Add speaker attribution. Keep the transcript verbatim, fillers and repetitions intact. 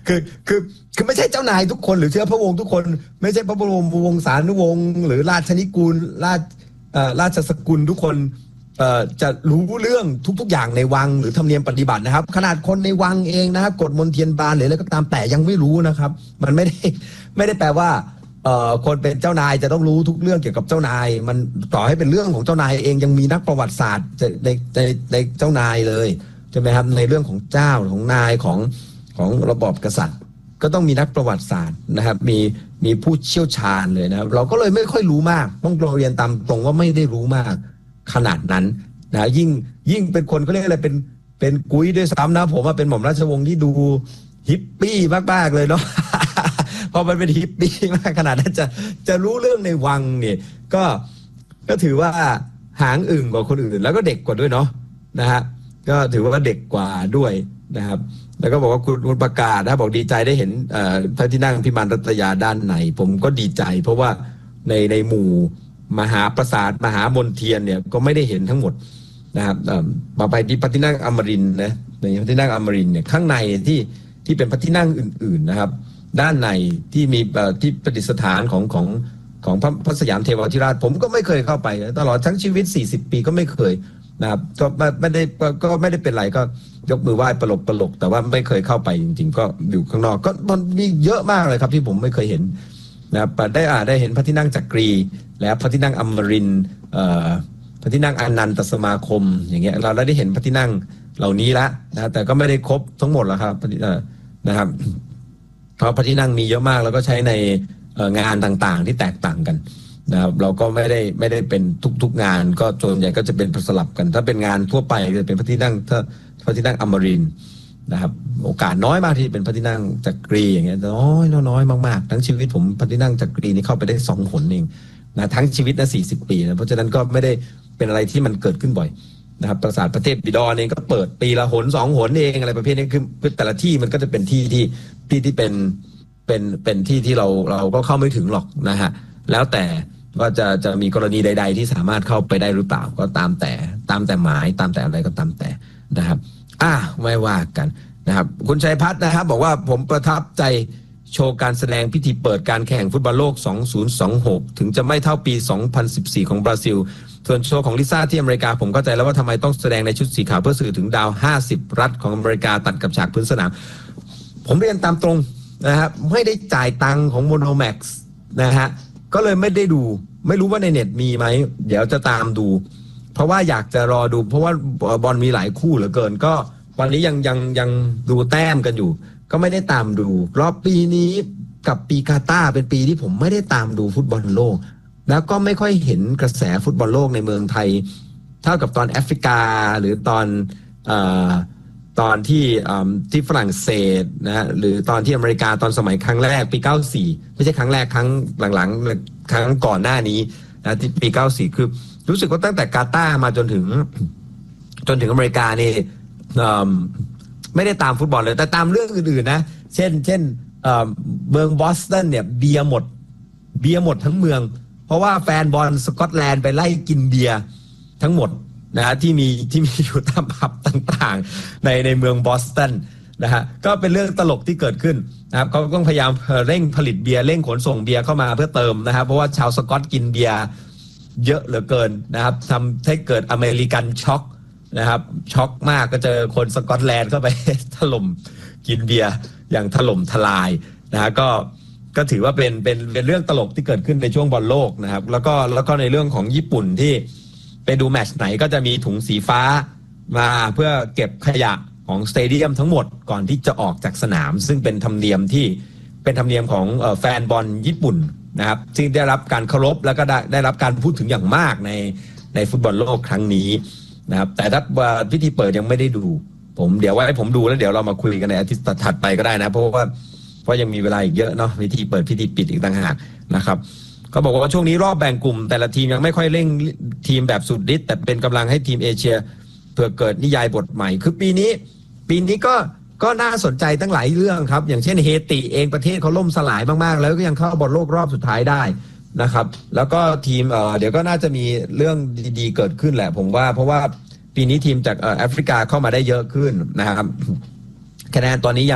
Speaker 1: คือคือคือไม่ใช่เจ้านายทุกคนหรือเชื้อพระวงศ์ทุกคนไม่ใช่พระบรมวงศานุวงศ์หรือราชนิกูลราชเอ่อราชสกุลทุกคนเอ่อจะรู้เรื่องทุกๆอย่างในวังหรือธรรมเนียมปฏิบัตินะครับขนาดคนในวังเองนะครับกฎมนเทียนบานหรืออะไรก็ตามแต่ยังไม่รู้นะครับมันไม่ได้ไม่ได้แปลว่าเอ่อคนเป็นเจ้านายจะต้องรู้ทุกเรื่องเกี่ยวกับเจ้านายมันต่อให้เป็นเรื่องของเจ้านายเองยังมีนักประวัติศาสตร์ในในในเจ้านายเลยใช่ไหมครับในเรื่องของเจ้าของนายของของระบอบกษัตริย์ก็ต้องมีนักประวัติศาสตร์นะครับมีมีผู้เชี่ยวชาญเลยนะครับเราก็เลยไม่ค่อยรู้มากต้องเรียนตามตรงว่าไม่ได้รู้มากขนาดนั้นนะยิ่งยิ่งเป็นคนเขาเรียกอะไรเป็นเป็นกุ้ยด้วยซ้ำนะผมว่าเป็นหม่อมราชวงศ์ที่ดูฮิปปี้มากๆเลยเนาะ พอมันเป็นฮิปปี้มากขนาดนั้นจะจะรู้เรื่องในวังเนี่ยก็ก็ถือว่าหางอึ่งกว่าคนอื่นแล้วก็เด็กกว่าด้วยเนาะนะฮะก็ถือว่าเด็กกว่าด้วยนะครับแล้วก็บอกว่าคุณคุณประกาศนะบอกดีใจได้เห็นพระที่นั่งพิมานรัตยาด้านในผมก็ดีใจเพราะว่าในในหมู่มหาปราสาทมหามนเทียนเนี่ยก็ไม่ได้เห็นทั้งหมดนะครับต่อไปที่พระที่นั่งอมรินทร์นะในพระที่นั่งอมรินทร์เนี่ยข้างในที่ที่เป็นพระที่นั่งอื่นๆนะครับด้านในที่มีที่ประดิษฐานของของของพระพระสยามเทวทิราชผมก็ไม่เคยเข้าไปตลอดทั้งชีวิตสี่สิบปีก็ไม่เคยนะครับก็ไม่ได้ก็ไม่ได้เป็นไรก็ยกมือไหว้ปลกปลกแต่ว่าไม่เคยเข้าไปจริงๆก็อยู่ข้างนอกก็มันมีเยอะมากเลยครับที่ผมไม่เคยเห็นนะครับได้อ่าได้เห็นพระที่นั่งจักรีและพระที่นั่งอมรินทร์เอ่อพระที่นั่งอนันตสมาคมอย่างเงี้ยเราได้เห็นพระที่นั่งเหล่านี้ละนะแต่ก็ไม่ได้ครบทั้งหมดหรอกครับนะครับเพราะพระที่นั่งมีเยอะมากแล้วก็ใช้ในงานต่างๆที่แตกต่างกันนะครับเราก็ไม่ได้ไม่ได้เป็นทุกๆงานก็ส่วนใหญ่ก็จะเป็นสลับกันถ้าเป็นงานทั่วไปจะเป็นพระที่นั่งถ้าพระที่นั่งอมรินทร์นะครับโอกาสน้อยมากที่เป็นพระที่นั่งจักรีอย่างเงี้ยน้อยน้อยมากๆทั้งชีวิตผมพระที่นั่งจักรีนี่เข้าไปได้สองหนเองนะทั้งชีวิตนะสี่สิบปีนะเพราะฉะนั้นก็ไม่ได้เป็นอะไรที่มันเกิดขึ้นบ่อยนะครับปราสาทพระเทพบิดรเองก็เปิดปีละหนสองหนเองอะไรประเภทนี้คือแต่ละที่มันก็จะเป็นที่ที่ที่ที่เป็นเป็นเป็นที่ที่เราเราก็เข้าไม่ถึงหรอกนะฮะแล้วแต่ว่าจะจะมีกรณีใดๆที่สามารถเข้าไปได้หรือเปล่าก็ตามแต่ตามแต่หมายตามแต่อะไรก็ตามแต่นะครับอ่ะไม่ว่ากันนะครับคุณชัยพัฒน์นะครับบอกว่าผมประทับใจโชว์การแสดงพิธีเปิดการแข่งฟุตบอลโลกสองพันยี่สิบหกถึงจะไม่เท่าปีสองพันสิบสี่ของบราซิลส่วนโชว์ของลิซ่าที่อเมริกาผมเข้าใจแล้วว่าทำไมต้องแสดงในชุดสีขาวเพื่อสื่อถึงดาวห้าสิบรัฐของอเมริกาตัดกับฉากพื้นสนามผมเรียนตามตรงนะครับไม่ได้จ่ายตังค์ของโมโนแม็กซ์นะฮะก็เลยไม่ได้ดูไม่รู้ว่าในเน็ตมีไหมเดี๋ยวจะตามดูเพราะว่าอยากจะรอดูเพราะว่าบอลมีหลายคู่เหลือเกินก็วันนี้ยังยังยังดูแต้มกันอยู่ก็ไม่ได้ตามดูรอบปีนี้กับปีกาตาร์เป็นปีที่ผมไม่ได้ตามดูฟุตบอลโลกแล้วก็ไม่ค่อยเห็นกระแสฟุตบอลโลกในเมืองไทยเท่ากับตอนแอฟริกาหรือตอนเอ่อตอนที่ที่ฝรั่งเศสนะฮะหรือตอนที่อเมริกาตอนสมัยครั้งแรกปีเก้าสิบสี่ไม่ใช่ครั้งแรกครั้งหลังๆครั้งก่อนหน้านี้นะที่ปีเก้าสิบสี่คือรู้สึกว่าตั้งแต่กาตาร์มาจนถึงจนถึงอเมริกานี่ไม่ได้ตามฟุตบอลเลยแต่ตามเรื่องอื่นๆนะเช่นเช่นเมืองบอสตันเนี่ยเบียร์หมดเบียร์หมดทั้งเมืองเพราะว่าแฟนบอลสกอตแลนด์ไปไล่กินเบียร์ทั้งหมดนะฮะที่มีที่มีอยู่ตามผับต่างๆในในเมืองบอสตันนะฮะก็เป็นเรื่องตลกที่เกิดขึ้นนะครับเขาต้องพยายามเร่งผลิตเบียร์เร่งขนส่งเบียร์เข้ามาเพื่อเติมนะครับเพราะว่าชาวสกอตกินเบียร์เยอะเหลือเกินนะครับทำให้เกิดอเมริกันช็อกนะครับช็อกมากก็เจอคนสกอตแลนด์เข้าไป ถล่มกินเบียร์อย่างถล่มทลายนะฮะก็ก็ถือว่าเป็นเป็นเป็นเรื่องตลกที่เกิดขึ้นในช่วงบอลโลกนะครับแล้วก็แล้วก็ในเรื่องของญี่ปุ่นที่ไปดูแมตช์ไหนก็จะมีถุงสีฟ้ามาเพื่อเก็บขยะของสเตเดียมทั้งหมดก่อนที่จะออกจากสนามซึ่งเป็นธรรมเนียมที่เป็นธรรมเนียมของแฟนบอลญี่ปุ่นนะครับซึ่งได้รับการเคารพแล้วก็ได้ได้รับการพูดถึงอย่างมากในในฟุตบอลโลกครั้งนี้นะครับแต่ถ้าพิธีเปิดยังไม่ได้ดูผมเดี๋ยวไว้ผมดูแล้วเดี๋ยวเรามาคุยกันในอาทิตย์ถัดไปก็ได้นะเพราะว่าเพราะยังมีเวลาอีกเยอะเนาะพิธีเปิดพิธีปิดอีกต่างหากนะครับเขาบอกว่าช่วงนี้รอบแบ่งกลุ่มแต่ละทีมยังไม่ค่อยเร่งทีมแบบสุดฤทธิ์แต่เป็นกำลังให้ทีมเอเชียเพื่อเกิดนิยายบทใหม่คือปีนี้ปีนี้ก็ก็น่าสนใจตั้งหลายเรื่องครับอย่างเช่นเฮติเองประเทศเขาล่มสลายมากๆแล้วก็ยังเข้าบอลโลกรอบสุดท้ายได้นะครับแล้วก็ทีมเอ่อเดี๋ยวก็น่าจะมีเรื่องดีๆเกิดขึ้นแหละผมว่าเพราะว่าปีนี้ทีมจากแอฟริกาเข้ามาได้เยอะขึ้นนะครับคะแนนตอนนี้